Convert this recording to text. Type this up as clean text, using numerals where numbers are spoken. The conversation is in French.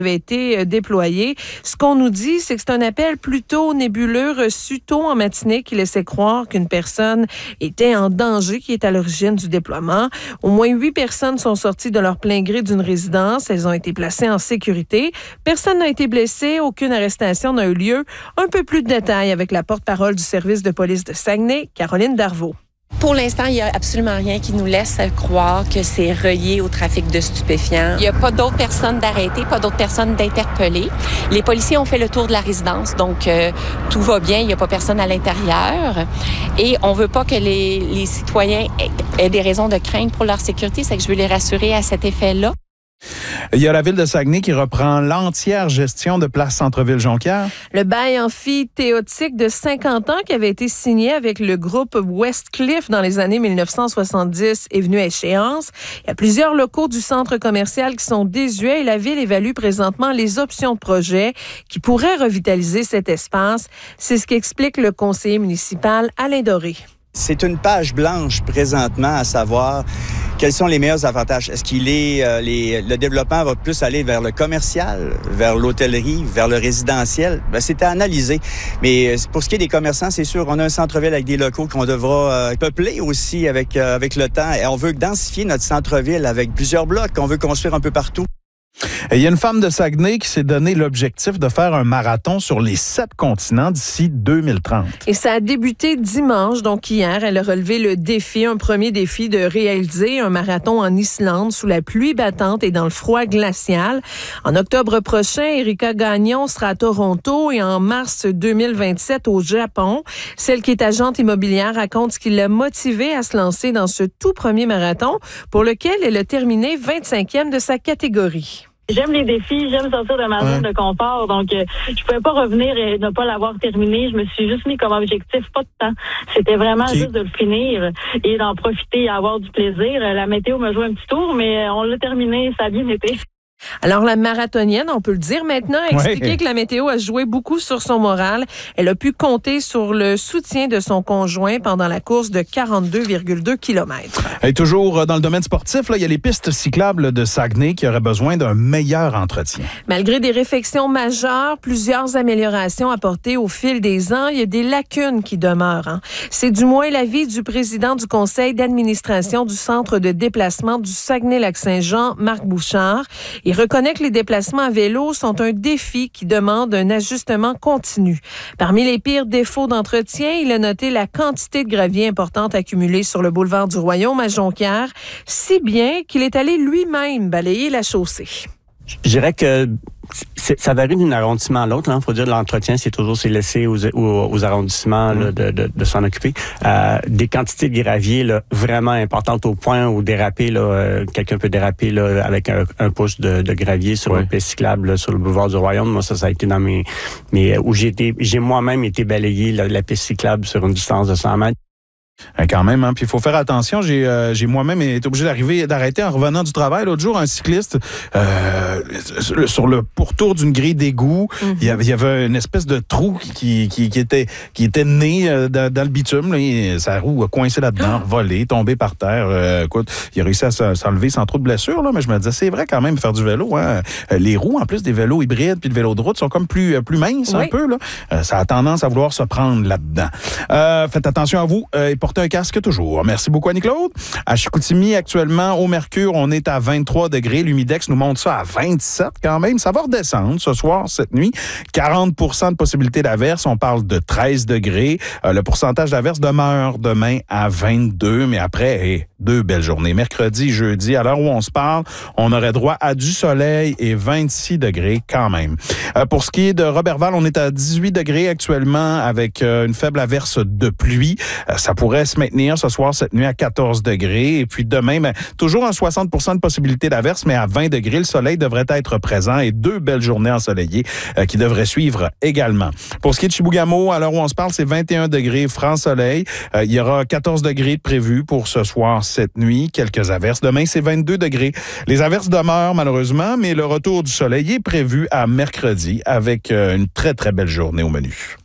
avait été déployé. Ce qu'on nous dit, c'est que c'est un appel plutôt nébuleux reçu tôt en matinée qui laissait croire qu'une personne était en danger, qui est à l'origine du déploiement. Au moins 8 personnes sont sorties de leur plein gré d'une résidence. Elles ont été placées en sécurité. Personne n'a été blessé. Aucune arrestation n'a eu lieu. Un peu plus de détails avec la porte-parole du service de police de Saguenay, Caroline Darvaux. Pour l'instant, il n'y a absolument rien qui nous laisse croire que c'est relié au trafic de stupéfiants. Il n'y a pas d'autres personnes d'arrêtées, pas d'autres personnes d'interpellées. Les policiers ont fait le tour de la résidence, donc tout va bien, il n'y a pas personne à l'intérieur. Et on ne veut pas que les citoyens aient des raisons de craindre pour leur sécurité, c'est que je veux les rassurer à cet effet-là. Il y a la ville de Saguenay qui reprend l'entière gestion de Place Centre-Ville-Jonquière. Le bail amphithéotique de 50 ans qui avait été signé avec le groupe Westcliff dans les années 1970 est venu à échéance. Il y a plusieurs locaux du centre commercial qui sont désuets et la ville évalue présentement les options de projet qui pourraient revitaliser cet espace. C'est ce qu'explique le conseiller municipal Alain Doré. C'est une page blanche présentement à savoir quels sont les meilleurs avantages. Est-ce qu'il est le développement va plus aller vers le commercial, vers l'hôtellerie, vers le résidentiel? C'est à analyser. Mais pour ce qui est des commerçants, c'est sûr, on a un centre-ville avec des locaux qu'on devra peupler aussi avec le temps. Et on veut densifier notre centre-ville avec plusieurs blocs qu'on veut construire un peu partout. Il y a une femme de Saguenay qui s'est donné l'objectif de faire un marathon sur les 7 continents d'ici 2030. Et ça a débuté dimanche, donc hier. Elle a relevé le défi, un premier défi de réaliser un marathon en Islande sous la pluie battante et dans le froid glacial. En octobre prochain, Erika Gagnon sera à Toronto et en mars 2027 au Japon. Celle qui est agente immobilière raconte ce qui l'a motivée à se lancer dans ce tout premier marathon pour lequel elle a terminé 25e de sa catégorie. J'aime les défis, j'aime sortir de ma zone de confort, donc je pouvais pas revenir et ne pas l'avoir terminé. Je me suis juste mis comme objectif pas de temps. C'était vraiment juste de le finir et d'en profiter et avoir du plaisir. La météo me joue un petit tour, mais on l'a terminé, ça a bien été. Alors, la marathonienne, on peut le dire maintenant, a expliqué que la météo a joué beaucoup sur son moral. Elle a pu compter sur le soutien de son conjoint pendant la course de 42,2 km. Et toujours dans le domaine sportif, là, il y a les pistes cyclables de Saguenay qui auraient besoin d'un meilleur entretien. Malgré des réflexions majeures, plusieurs améliorations apportées au fil des ans, il y a des lacunes qui demeurent. C'est du moins l'avis du président du conseil d'administration du centre de déplacement du Saguenay-Lac-Saint-Jean, Marc Bouchard. Il reconnaît que les déplacements à vélo sont un défi qui demande un ajustement continu. Parmi les pires défauts d'entretien, il a noté la quantité de gravier importante accumulée sur le boulevard du Royaume à Jonquière, si bien qu'il est allé lui-même balayer la chaussée. Je dirais que ça varie d'un arrondissement à l'autre. Il faut dire l'entretien, c'est laissé aux arrondissements là, de s'en occuper. Des quantités de gravier là, vraiment importantes au point où déraper, quelqu'un peut déraper là, avec un pouce de gravier sur une piste cyclable là, sur le boulevard du Royaume. Moi, ça a été dans mes où j'ai moi-même été balayé la piste cyclable sur une distance de 100 mètres. Quand même, hein. Puis il faut faire attention. J'ai moi-même été obligé d'arrêter en revenant du travail. L'autre jour, un cycliste, sur le pourtour d'une grille d'égout, il y avait une espèce de trou qui était né dans le bitume. Là, et sa roue a coincé là-dedans, volé, tombé par terre. Écoute, il a réussi à s'enlever sans trop de blessures. Là, mais je me disais, c'est vrai quand même faire du vélo. Hein. Les roues, en plus des vélos hybrides puis de vélos de route, sont comme plus minces un peu. Là. Ça a tendance à vouloir se prendre là-dedans. Faites attention à vous et portez un casque toujours. Merci beaucoup, Annie-Claude. À Chicoutimi, actuellement, au Mercure, on est à 23 degrés. L'humidex nous montre ça à 27 quand même. Ça va redescendre ce soir, cette nuit. 40 % de possibilité d'averse. On parle de 13 degrés. Le pourcentage d'averse demeure demain à 22, mais après, 2 belles journées. Mercredi, jeudi, à l'heure où on se parle, on aurait droit à du soleil et 26 degrés quand même. Pour ce qui est de Roberval, on est à 18 degrés actuellement avec une faible averse de pluie. Ça pourrait se maintenir ce soir, cette nuit, à 14 degrés. Et puis demain, toujours un 60 % de possibilité d'averse, mais à 20 degrés, le soleil devrait être présent et 2 belles journées ensoleillées qui devraient suivre également. Pour ce qui est de Chibougamau, à l'heure où on se parle, c'est 21 degrés, franc soleil. Il y aura 14 degrés de prévus pour ce soir, cette nuit. Quelques averses. Demain, c'est 22 degrés. Les averses demeurent, malheureusement, mais le retour du soleil est prévu à mercredi avec une très, très belle journée au menu.